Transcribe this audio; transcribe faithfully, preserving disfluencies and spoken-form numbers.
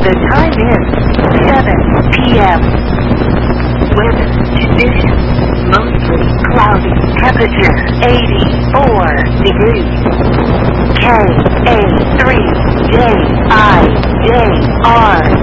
The time is seven p m Weather conditions, mostly cloudy. Temperature eighty-four degrees. K A three J I J R